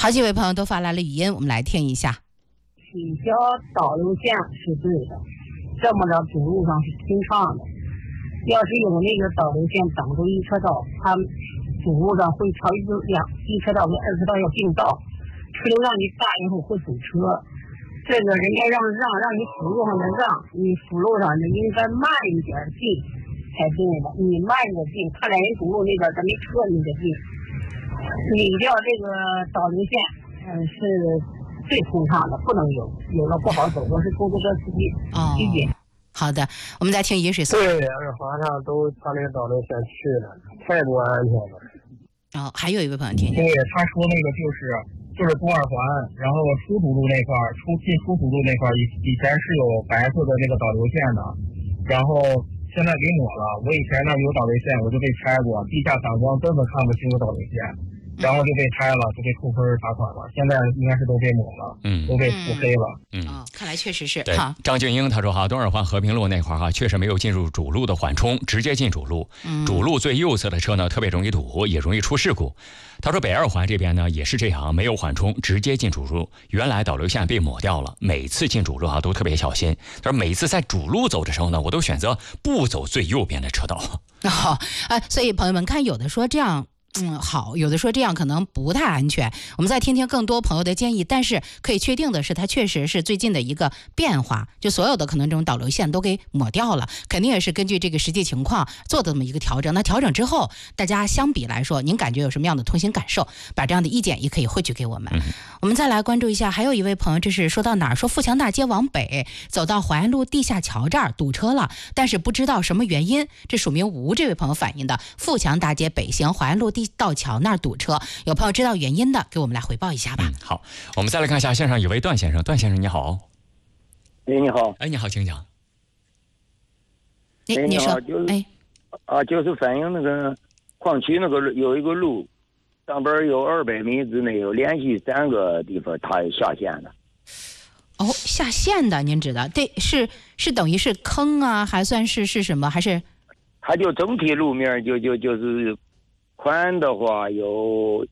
好几位朋友都发来了语音，我们来听一下。 取消导流线是对的，这么着主路上是通畅的。要是有那个导流线挡住一车道，他主路上会朝一车道跟二车道要并道，车流量一大以后会堵车。这个人家让你辅路上的让，你辅路上的应该慢一点进才对的。你慢着进，看来人主路那边咱没车你得进。理掉这个导流线，是最通畅的，不能有了不好走，我是出租车司机理解。 好的，我们再听饮水思。 对，二环上都把那个导流线去了，太不安全了。 还有一位朋友听听。 对，他说那个就是过二环，然后出主路那块进出主路那块以前是有白色的那个导流线的，然后现在给抹了。我以前那有导流线，我就被拆过，地下反光根本看不清有导流线，然后就被拆了，就被扣分罚款了。现在应该是都被抹了，都被涂黑了。 看来确实是。 对，张静英他说东二环和平路那块确实没有进入主路的缓冲，直接进主路。主路最右侧的车呢特别容易堵，也容易出事故。他说北二环这边呢也是这样，没有缓冲，直接进主路。原来导流线被抹掉了，每次进主路都特别小心。他说每次在主路走的时候呢，我都选择不走最右边的车道。 所以朋友们看，有的说这样好，有的说这样可能不太安全，我们再听听更多朋友的建议。但是可以确定的是，它确实是最近的一个变化，就所有的可能这种导流线都给抹掉了，肯定也是根据这个实际情况做的这么一个调整。那调整之后，大家相比来说，您感觉有什么样的通行感受？把这样的意见也可以汇聚给我们。我们再来关注一下，还有一位朋友，这是说到哪儿？说富强大街往北走到淮安路地下桥这儿堵车了，但是不知道什么原因。这署名吴这位朋友反映的，富强大街北行淮安路地道桥那儿堵车，有朋友知道原因的，给我们来回报一下吧。 好，我们再来看一下线上有位段先生。段先生你好。 你好。 你好，请讲。 你说。 就是反映那个矿区那个有一个路，上边有200米之内有连续3个地方它下线了。 下线的您指的对是等于是坑啊，还算是什么？还是它就整体路面就是宽的话有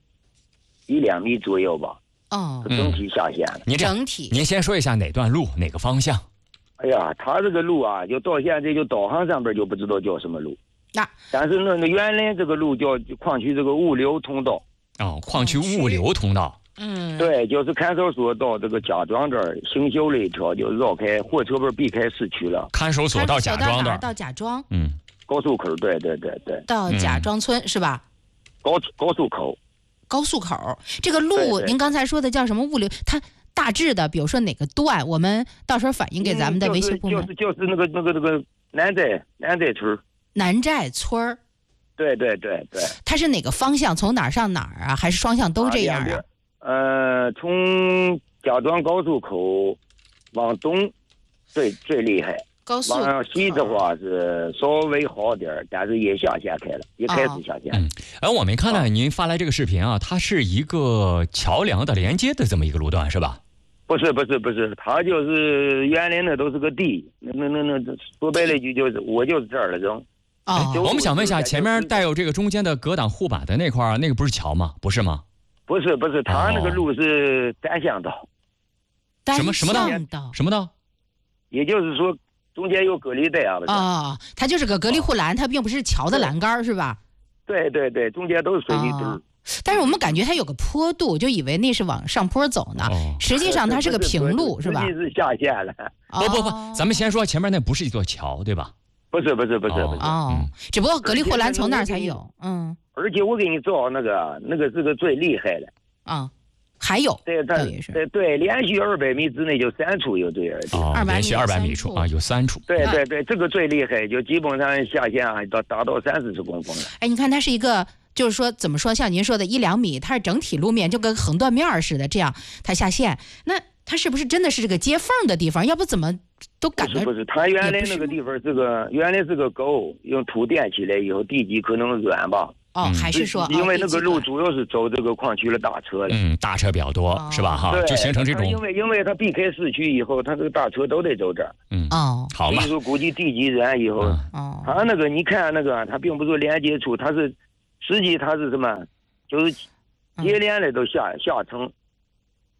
1-2米左右吧。整体下线了。 您先说一下哪段路哪个方向？ 哎呀，它这个路啊，就到现在就导航上边就不知道叫什么路。但是那原来这个路叫矿区这个物流通道。 矿区物流通道。 对，就是看守所到这个贾庄这儿新修了一条，就绕开货车不是避开市区了。 看守所到贾庄的。 到贾庄。 高速口，对。 到贾庄村是吧？ 高速口。 高速口这个路，您刚才说的叫什么物流？它大致的，比如说哪个段，我们到时候反映给咱们的维修部门。 就是那个南寨村。 南寨村。 对。 它是哪个方向？从哪儿上哪儿啊？还是双向都这样啊？ 从贾庄高速口往东最厉害。往西的话是稍微好点，但是也下线开了，也开始下线。 我没看到您发来这个视频啊，它是一个桥梁的连接的这么一个路段是吧？ 不是，它就是原来那都是个地，那说白了句就是我就是这儿的人。 我们想问一下，前面带有这个中间的隔挡护板的那块，那个不是桥吗？不是吗？ 不是，它那个路是单向道。 什么道？也就是说。中间有隔离带啊！ 它就是个隔离护栏，它并不是桥的栏杆，是吧？ 对，中间都是水泥墩。 但是我们感觉它有个坡度，就以为那是往上坡走呢。实际上它是个平路，是吧？ 实际是下线了。 不，咱们先说前面那不是一座桥，对吧？ 不是。 只不过隔离护栏从那儿才有。 而且我给你照那个是个最厉害的。 还有， 对，连续200米之内就3处有这样的。 连续200米处有3处。 对，这个最厉害，就基本上下线达到30公分了。 你看它是一个，就是说怎么说，像您说的1-2米，它是整体路面就跟横断面似的，这样它下线，那它是不是真的是这个接缝的地方？要不怎么都感觉不是？它原来那个地方原来是个沟，用土垫起来以后，地基可能软吧。 还是说因为那个路主要是走这个矿区的大车的。 大车比较多，是吧？就形成这种。 因为它避开市区以后，它这个大车都得走这儿。 好嘛。 所以说估计地基软以后，它那个你看那个，它并不是连接处，它是实际它是什么？就是接连的都下沉，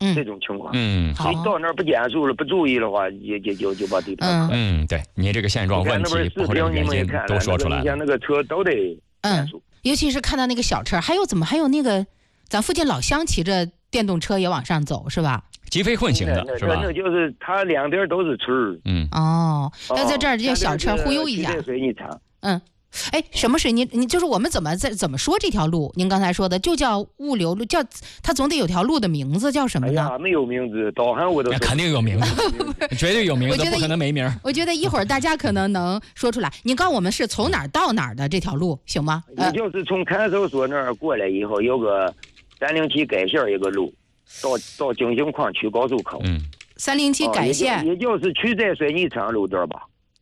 这种情况。 好。 你到那儿不减速了，不注意的话，就把地方磕了。 对，你这个现状问题或者原因都说出来了。 你看那个车都得减速。 尤其是看到那个小车，还有那个咱附近老乡骑着电动车也往上走，是吧？ 机非混行的是吧？ 那就是它两边都是村。 要在这儿这些小车忽悠一下。 水泥厂。 什么水泥？你就是我们怎么说这条路？您刚才说的就叫物流路，叫它总得有条路的名字，叫什么呢？ 没有名字，导航我都肯定有名字，绝对有名字，不可能没名。 我觉得一会儿大家可能说出来。您告诉我们是从哪儿到哪儿的这条路，行吗？ 也就是从看守所那儿过来以后，有个307改线一个路，到京兴矿区高速口。 307改线， 也就是区寨水泥厂路段吧？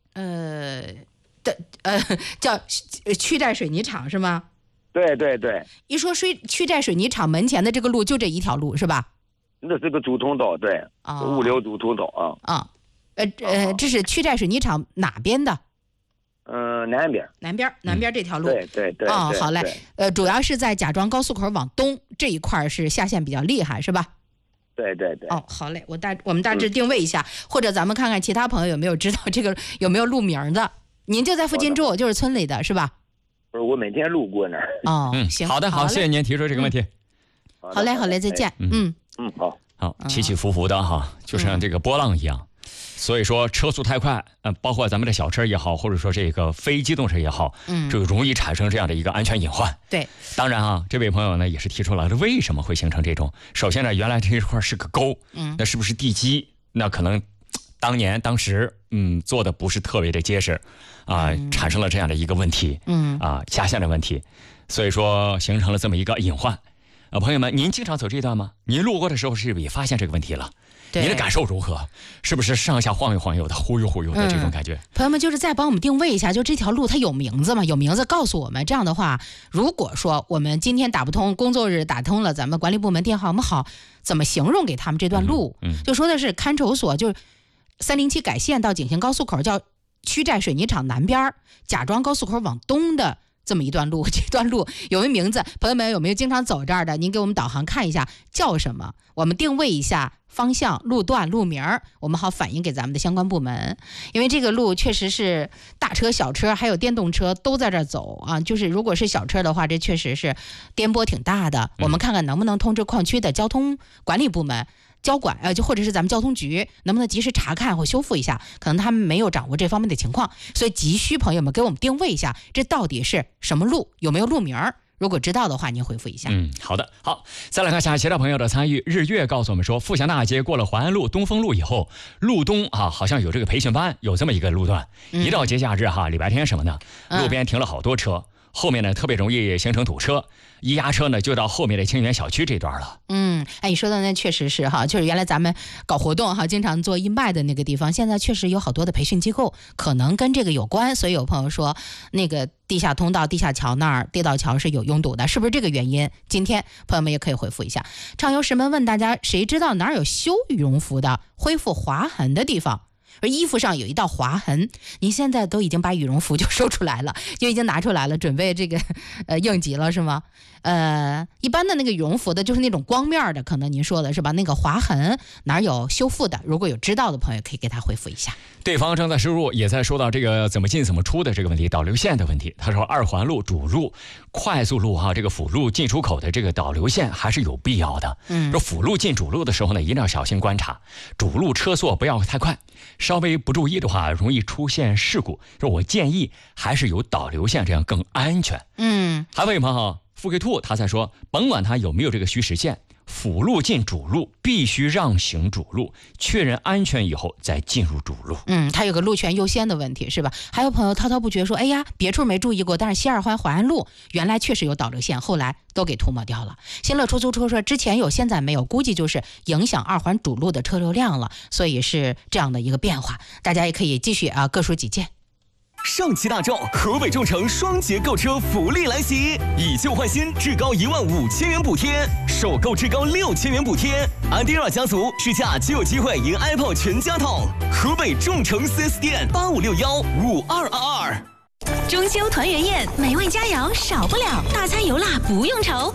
叫区寨水泥厂是吗？ 对。 一说区寨水泥厂门前的这个路就这一条路是吧？ 那是个主通道，对，物流主通道啊。 这是区寨水泥厂哪边的？ 南边这条路。 对。 好嘞。主要是在贾庄高速口往东这一块是下线比较厉害，是吧？ 对。 好嘞，我们大致定位一下，或者咱们看看其他朋友有没有知道这个有没有路名的。您就在附近住，就是村里的是吧？ 不是，我每天路过那儿。 行。 好的，谢谢您提出这个问题。 好嘞，再见。 好， 起起伏伏的哈，就像这个波浪一样。所以说车速太快，包括咱们的小车也好，或者说这个非机动车也好，就容易产生这样的一个安全隐患。 对， 当然这位朋友呢也是提出了为什么会形成这种。首先呢，原来这一块是个沟，那是不是地基？那可能当时做的不是特别的结实产生了这样的一个问题，下陷的问题，所以说形成了这么一个隐患。朋友们，您经常走这段吗？您路过的时候是不是也发现这个问题了？您的感受如何？是不是上下晃悠晃悠的、忽悠忽悠的这种感觉？ 朋友们，就是再帮我们定位一下，就这条路它有名字吗？有名字告诉我们。这样的话，如果说我们今天打不通，工作日打通了，咱们管理部门电话，我们好怎么形容给他们这段路？就说的是看守所，就是307改线到景兴高速口，叫区寨水泥厂南边，贾庄高速口往东的这么一段路。这段路有没有名字？朋友们有没有经常走这儿的？您给我们导航看一下叫什么，我们定位一下方向、路段、路名，我们好反映给咱们的相关部门。因为这个路确实是大车、小车还有电动车都在这儿走就是如果是小车的话，这确实是颠簸挺大的。我们看看能不能通知矿区的交通管理部门。交管就或者是咱们交通局能不能及时查看或修复一下，可能他们没有掌握这方面的情况，所以急需朋友们给我们定位一下，这到底是什么路，有没有路名？如果知道的话，您回复一下。 好的，好，再来看下其他朋友的参与。日月告诉我们说，富祥大街过了淮安路、东风路以后，路东好像有这个培训班，有这么一个路段。一到节假日礼拜天什么的，路边停了好多车。后面呢特别容易形成堵车，一压车呢就到后面的清源小区这段了。 你说的那确实是就是原来咱们搞活动经常做义卖的那个地方，现在确实有好多的培训机构，可能跟这个有关。所以有朋友说那个地下通道、地下桥那儿地道桥是有拥堵的，是不是这个原因？今天朋友们也可以回复一下。畅游石门问大家，谁知道哪儿有修羽绒服的、恢复划痕的地方？而衣服上有一道划痕，您现在都已经把羽绒服就收出来了，就已经拿出来了，准备这个应急了是吗？一般的那个羽绒服的就是那种光面的，可能您说的是吧？那个划痕哪有修复的？如果有知道的朋友可以给他回复一下。 对方正在输入，也在说到这个怎么进怎么出的这个问题，导流线的问题。他说二环路主路、快速路这个辅路进出口的这个导流线还是有必要的。说辅路进主路的时候呢，一定要小心观察，主路车速不要太快，稍微不注意的话容易出现事故。说我建议还是有导流线，这样更安全。还有一朋友富贵兔他在说，甭管他有没有这个虚实线，辅路进主路必须让行主路，确认安全以后再进入主路。 它有个路权优先的问题是吧？还有朋友滔滔不绝说，哎呀，别处没注意过，但是西二环淮安路原来确实有导流线，后来都给涂抹掉了。新乐出租车说之前有现在没有，估计就是影响二环主路的车流量了，所以是这样的一个变化。大家也可以继续各抒己见。 上汽大众河北众诚双节购车福利来袭，以旧换新至高15000元补贴，首购至高6000元补贴，安迪尔家族试驾就有机会赢 Apple 全家桶。河北众诚 4S 店85615222。 中秋团圆宴，美味佳肴少不了，大餐油辣不用愁。